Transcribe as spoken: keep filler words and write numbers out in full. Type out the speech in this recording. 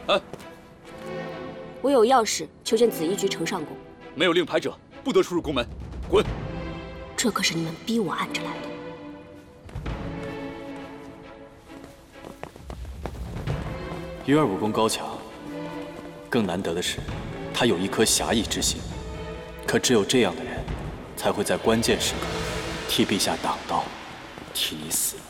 啊！ 我有要事求见紫衣局程上宫。 没有令牌者，不得出入宫门。滚！ 这可是你们逼我按着来的。 鱼儿武功高强，更难得的是，他有一颗侠义之心。可只有这样的人，才会在关键时刻替陛下挡刀，替你死。